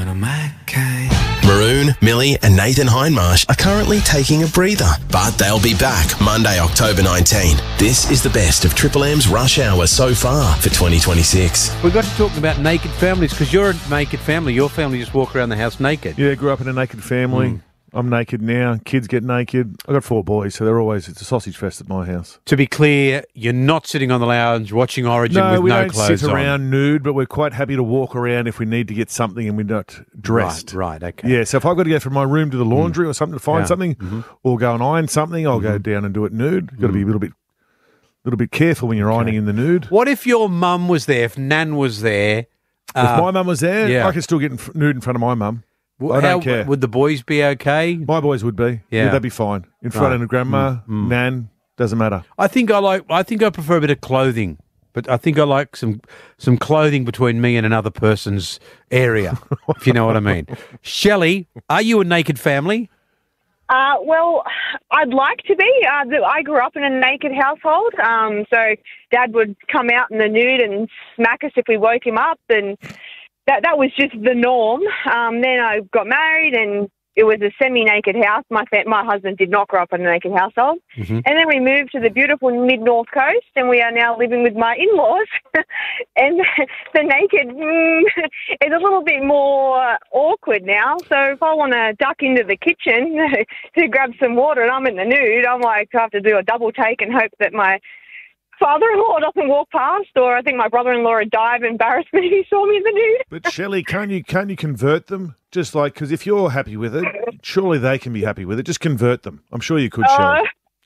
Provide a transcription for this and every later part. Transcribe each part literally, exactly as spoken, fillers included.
Maroon, Millie and Nathan Hindmarsh are currently taking a breather, but they'll be back Monday, October nineteenth. This is the best of Triple M's Rush Hour so far for twenty twenty-six. We got to talking about naked families because you're a naked family. Your family just walk around the house naked. Yeah, grew up in a naked family. Mm. I'm naked now. Kids get naked. I've got four boys, so they're always, it's a sausage fest at my house. To be clear, you're not sitting on the lounge watching Origin no, with we no don't clothes sit around on. nude, but we're quite happy to walk around if we need to get something and we're not dressed. Right, right, okay. Yeah, so if I've got to go from my room to the laundry mm. or something to find yeah. something, mm-hmm. or go and iron something, I'll mm-hmm. go down and do it nude. You've got to mm. be a little bit little bit careful when you're okay. ironing in the nude. What if your mum was there, if Nan was there? If uh, my mum was there, yeah. I could still get in f- nude in front of my mum. Well, I don't how, care. Would the boys be okay? My boys would be. Yeah, yeah they'd be fine. In front right. of grandma, mm, mm. Nan, doesn't matter. I think I like. I think I prefer a bit of clothing, but I think I like some some clothing between me and another person's area, if you know what I mean. Shelley, are you a naked family? Uh, well, I'd like to be. Uh, I grew up in a naked household, um, so Dad would come out in the nude and smack us if we woke him up, and That that was just the norm. Um, then I got married, and it was a semi-naked house. My fa- my husband did not grow up in a naked household. Mm-hmm. And then we moved to the beautiful mid-north coast, and we are now living with my in-laws. And the naked mm, is a little bit more awkward now. So if I want to duck into the kitchen to grab some water and I'm in the nude, I'm like, I have to do a double take and hope that my father-in-law doesn't walk past, or I think my brother-in-law would die of embarrassment if he saw me in the nude. But Shelley, can't you can't you convert them? Just like, because if you're happy with it, surely they can be happy with it. Just convert them. I'm sure you could, uh, Shelley.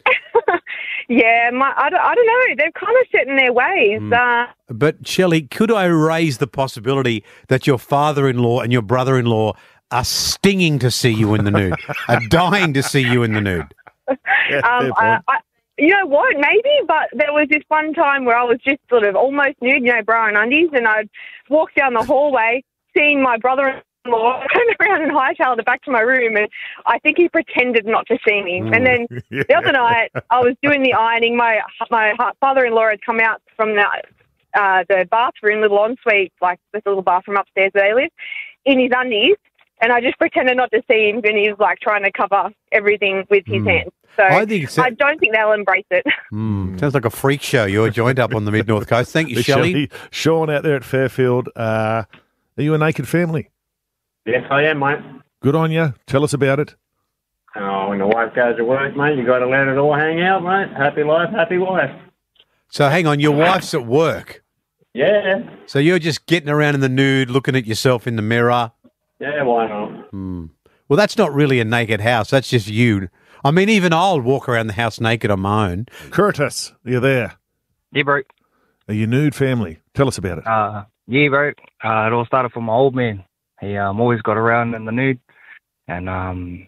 yeah, my, I, don't, I don't know. They're kind of set in their ways. Mm. Uh, but Shelley, could I raise the possibility that your father-in-law and your brother-in-law are stinging to see you in the nude, are dying to see you in the nude? Yeah, um, I, I, You know what, maybe, but there was this one time where I was just sort of almost nude, you know, bra and undies, and I'd walk down the hallway, seeing my brother-in-law, turn around and hightailed it back to my room, and I think he pretended not to see me. Mm. And then yeah. the other night, I was doing the ironing. My my father-in-law had come out from the uh, the bathroom, little ensuite, like this little bathroom upstairs where they live, in his undies, and I just pretended not to see him, and he was like trying to cover everything with his mm. hands. So I, think I don't think they'll embrace it. Mm, sounds like a freak show. You're joined up on the mid-north coast. Thank you, Shelley. Sean out there at Fairfield. Uh, are you a naked family? Yes, I am, mate. Good on you. Tell us about it. Oh, when the wife goes to work, mate, you got to let it all hang out, mate. Happy life, happy wife. So hang on, your wife's at work? Yeah. So you're just getting around in the nude, looking at yourself in the mirror? Yeah, why not? Mm. Well, that's not really a naked house. That's just you. I mean, even I'll walk around the house naked on my own. Curtis, are you there? Yeah, bro. Are you nude family? Tell us about it. Uh, yeah, bro. Uh, it all started from my old man. He um, always got around in the nude, and um,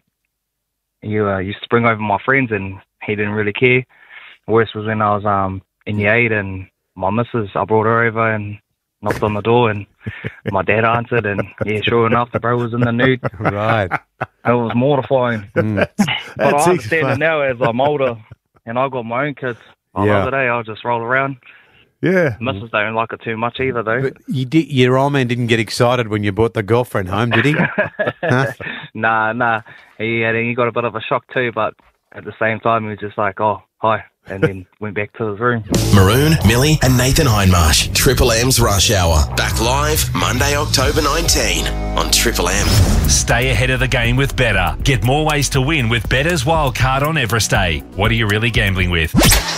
he uh, used to bring over my friends, and he didn't really care. The worst was when I was um, in year eight, and my missus, I brought her over and knocked on the door, and my dad answered, and yeah, sure enough, the bro was in the nude. Right. It was mortifying. Mm. But That's I understand fun. it now as I'm older, and I got my own kids. The Yeah. other day, I'll just roll around. Yeah. Missus don't like it too much either, though. But you did, your old man didn't get excited when you brought the girlfriend home, did he? Huh? Nah, nah. He, had, he got a bit of a shock too, but at the same time, he was just like, oh, hi, and then went back to his room. Maroon, Millie and Nathan Hindmarsh. Triple M's Rush Hour. Back live Monday, October nineteenth on Triple M. Stay ahead of the game with Betr. Get more ways to win with Better's Wildcard on Everest Day. What are you really gambling with?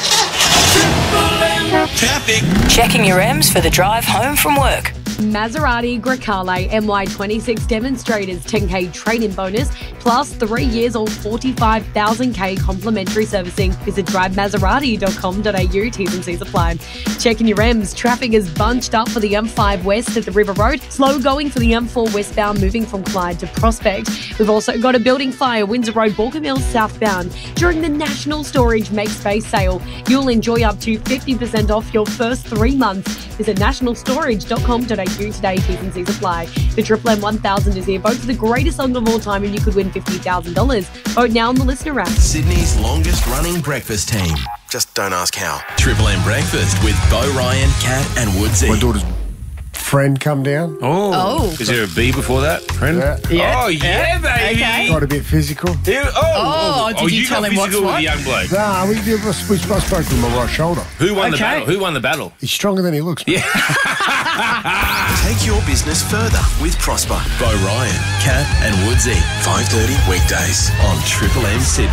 Traffic. Checking your M's for the drive home from work. Maserati Grecale M Y twenty-six demonstrators ten K trade-in bonus plus three years or forty-five thousand K complimentary servicing. Visit drive maserati dot com dot a u. T's and C's apply. Checking your M's. Traffic is bunched up for the M five West at the River Road. Slow going for the M four westbound moving from Clyde to Prospect. We've also got a building fire Windsor Road, Balkan Mills southbound. During the National Storage Make Space sale, you'll enjoy up to fifty percent off your first three months. Visit national storage dot com dot a u today. T's and C's apply. The Triple M one thousand is here. Vote for the greatest song of all time and you could win fifty thousand dollars. Vote now on the listener app. Sydney's longest running breakfast team. Just don't ask how. Triple M Breakfast with Bo Ryan, Kat and Woodsy. My daughter's friend come down. Oh. Oh. Is there a B before that, friend? Yeah. Yeah. Oh, yeah, baby. Okay. Got a bit physical. Yeah, oh, Oh, did you you tell got him what's physical with what? the young bloke. Nah, we, we, we, we spoke to him on my right shoulder. Who won the Okay. battle? Who won the battle? He's stronger than he looks. Yeah. Take your business further with Prosper. Bo Ryan, Kat and Woodsy. five thirty weekdays on Triple M Sydney.